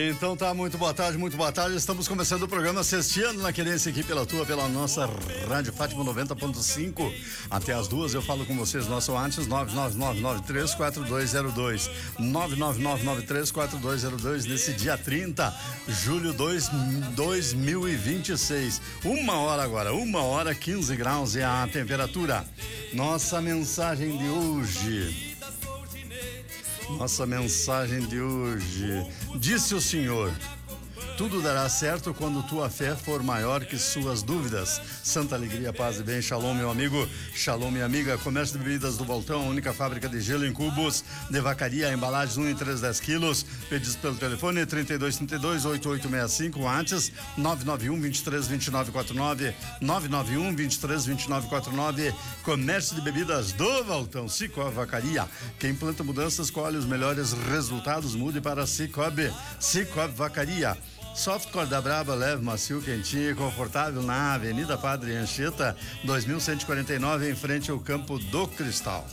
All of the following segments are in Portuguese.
Então tá, muito boa tarde, muito boa tarde. Estamos começando o programa Sexteando na Querência aqui pela nossa Rádio Fátima 90.5. Até as 2 eu falo com vocês, nosso antes 999934202. 999934202 nesse dia 30, julho 2026. 1h 15 é a temperatura. Nossa mensagem de hoje. Disse o Senhor: tudo dará certo quando tua fé for maior que suas dúvidas. Santa alegria, paz e bem. Shalom, meu amigo. Shalom, minha amiga. Comércio de bebidas do Voltão, a única fábrica de gelo em cubos, de vacaria, embalagens 1 em 3, 10 quilos. Pedidos pelo telefone 3232-8865, antes 991-232949, 991-232949. Comércio de bebidas do Voltão, Cicobi Vacaria. Quem planta mudanças colhe os melhores resultados. Mude para Cicobi Vacaria. Softcore da Braba, leve, macio, quentinho e confortável na Avenida Padre Anchieta, 2149, em frente ao Campo do Cristal.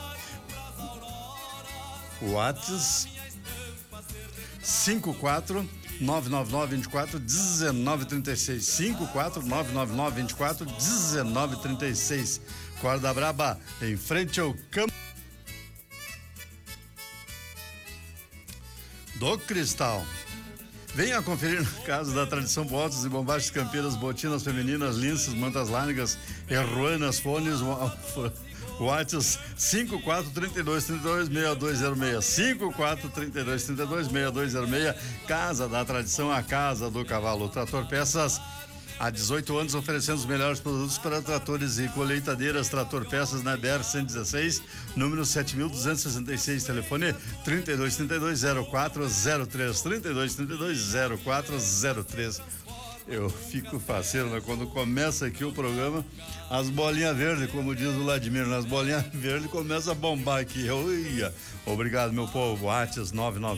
WhatsApp 54-999-24-1936, 54-999-24-1936. Corda Braba, em frente ao Campo do Cristal. Venha conferir na Casa da Tradição botas e bombachas campeiras, botinas femininas, linces, mantas largas, erruanas, fones, WhatsApp 5432326206, 5432326206. Casa da Tradição, a Casa do Cavalo. Trator Peças, há 18 anos oferecendo os melhores produtos para tratores e colheitadeiras. Trator Peças na BR-116, número 7266, telefone 3232-0403, 3232-0403. Eu fico faceiro, né? Quando começa aqui o programa, as bolinhas verdes, como diz o Vladimir, as bolinhas verdes começam a bombar aqui. Obrigado, meu povo. WhatsApp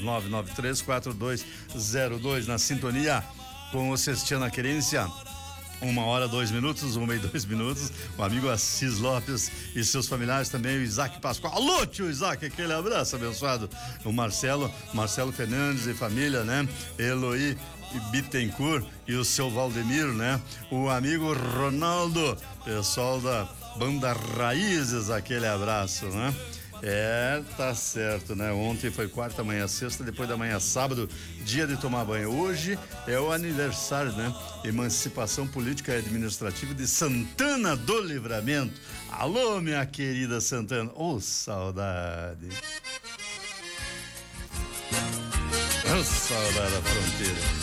999934202, na sintonia com o Sexteando na Querência. 1h 2 minutos, 1h 2 minutos. O amigo Assis Lopes e seus familiares também, o Isaac Pascoal. Alô, tio Isaac, aquele abraço abençoado. O Marcelo Fernandes e família, né? Eloy Bittencourt e o seu Valdemir, né? O amigo Ronaldo, pessoal da Banda Raízes, aquele abraço, né? Tá certo, né? Ontem foi quarta, amanhã sexta, depois da manhã sábado, dia de tomar banho. Hoje é o aniversário, né? Emancipação Política e Administrativa de Santana do Livramento. Alô, minha querida Santana. Saudade. Saudade da fronteira.